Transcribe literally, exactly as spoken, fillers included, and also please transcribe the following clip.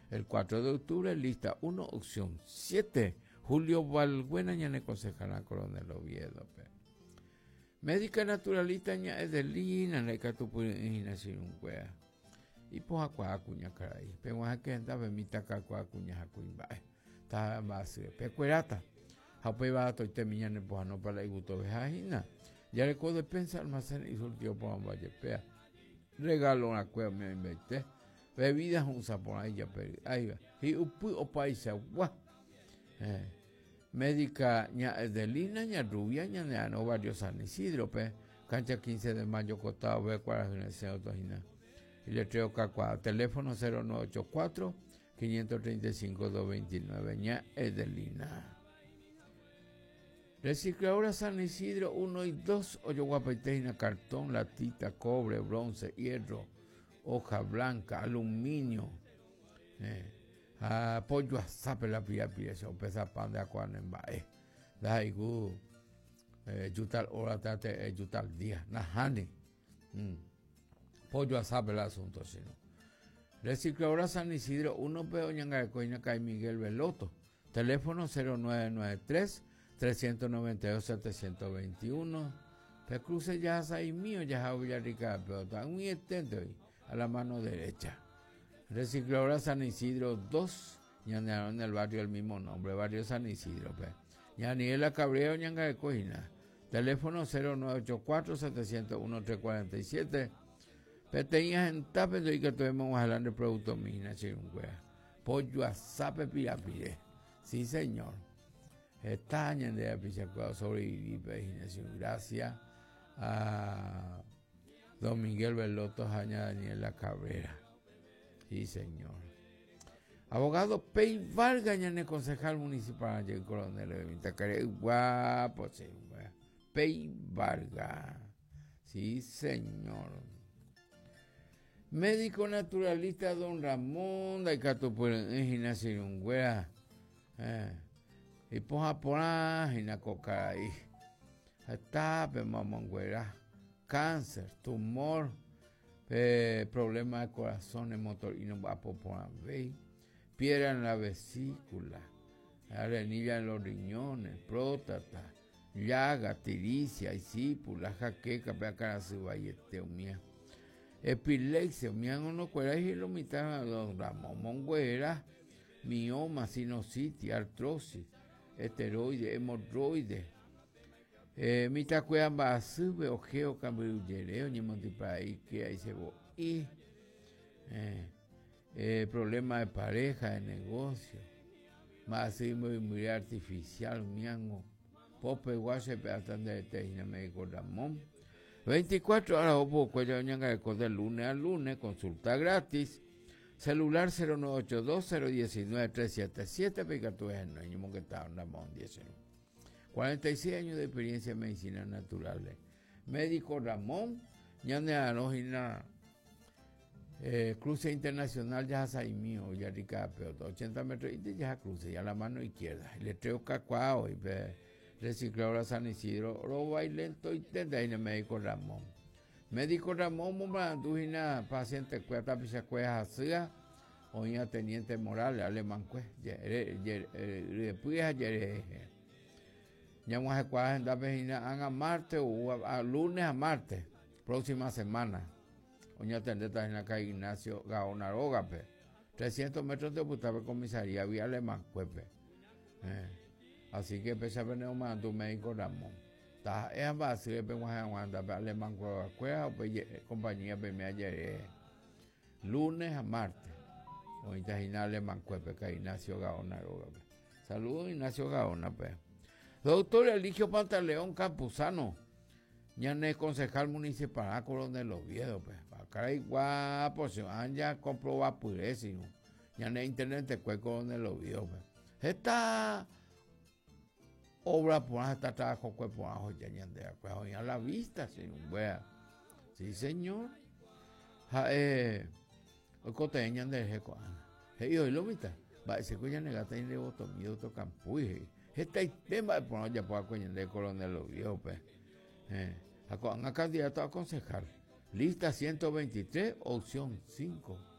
El cuatro de octubre, lista uno, opción siete. Julio Valbuena, ñane concejala Coronel Oviedo. Pe. Médica naturalista, ña Edelina, neca tupurina sin un wea. Y pues acá acuña caray. Pero a que anda bemita acá acuña acuña. Está más pecuerata. Hape va a toite miñane pues no para el gusto vejajina. Ya recuerdo pensar almacén y surtió por un valle pea. Regalo una cueva me inventé. Bebidas un sapón ahí ya pero ahí va. Y upu o paisa guá. Médica ña Edelina, ña Rubia, ña Neano, Barrio San Isidro, pe. Cancha quince de mayo, costado B, cuarenta autogina. Y letreo Cacuá, teléfono cero nueve ocho cuatro, cinco tres cinco, dos dos nueve, ña Edelina. Recicladora San Isidro uno y dos, Oyoguapaiteina, cartón, latita, cobre, bronce, hierro, hoja blanca, aluminio, eh, apoyo a sape la pia pia, eso pesa pan de acuan en bae, da igu, yutal hora tate, yutal día, najani, pollo a sape el asunto, sino. Recicladora San Isidro uno, Peo Ñangacoina, Cay Miguel Veloto, teléfono cero nueve nueve tres, tres nueve dos, siete dos uno. Pe cruce ya ahí mío, ya Villarrica, pero está muy atento ahí, a la mano derecha. Recicladora San Isidro dos, ya en el barrio el mismo nombre, barrio San Isidro. Pe. Ya Niela Cabrero, Ñanga de Coina. Teléfono cero nueve ocho cuatro, siete cero uno, tres cuatro siete. Peteñas en tape, y que tuvimos hablando de productos mina, chirungüea. Pollo a sape pirapire. Sí, señor. Está añadiendo de Pichacuado sobrevivir, gracias a don Miguel Veloto, Jaña Daniela Cabrera. Sí, señor. Abogado Pei Vargas, ñane concejal municipal, el coronel de Vintacare, guapo, sí, Pei Vargas. Sí, señor. Médico naturalista don Ramón, Daikato en gimnasia un güera. Eh. Y poja por ahí, na coca ahí. Está, pe mamongüera. Cáncer, tumor, pe, problema de corazón, motor y no va a por ahí. Piedra en la vesícula, arenilla en los riñones, próstata, llaga, tiricia, isípula, jaqueca, pe acá se va y este mía. Epilepsia, mía no cuera y lo mitad don Ramón Mongüera, mioma, sinusitis, artrosis. Esteroide, hemorroide, eh, mitad cuean va a subir ojeo, cambiureo, ni montipaí que ahí se va. Y eh, eh, problema de pareja, de negocio, más así muy, muy artificial, miango, pope guache, peatan de teina médico Ramón. veinticuatro horas o poco, ya ñanga de lunes a lunes, consulta gratis. Celular cero nueve ocho dos, cero uno nueve, tres siete siete, Picatú es el niño que está en Ramón diecinueve. cuarenta y seis años de experiencia en medicina naturales. Médico Ramón, ñane anógina, eh, cruce internacional, ya hay mío, ya rica, pero ochenta metros, y ya cruce, ya la mano izquierda. Letreo Cacuao, y recicladora San Isidro, roba y lento, y tende ahí en el médico Ramón. Médico Ramón Mumandujina, paciente cueta pichacueja sea, oña teniente Morales, alemán cue, después ayer, ya vamos a cuadrar en la vecina, a martes o a, a lunes a martes, próxima semana, oña tendeta en la calle Ignacio Gaona Rogape, trescientos metros de Butabe comisaría, vía alemán cuepe, eh. Así que empecé a venir un mando médico Ramón. Es base de Peguajanda, alemán cueva, compañía me ayer lunes a martes. O Itajina alemán cuepe, Ignacio Gaona. Saludos, Ignacio Gaona. Doctor Eligio Pantaleón Campuzano, ñane concejal municipal, coronel Oviedo. Acá hay guapo, se van ya comprobar purésimo. Ñane internet te cueco coronel Oviedo. Esta obra por hasta trabajo cuerpo abajo ya ñandea pues a la vista sin un wea. Sí señor. Ja eh o cote ñande jeco. Hey hoy lo vista. Va se coña negata en le voto miedo to campuy. Este tema por ya por coña de coronel lo vio pues. Eh a candidato a concejal. Lista ciento veintitrés, opción cinco.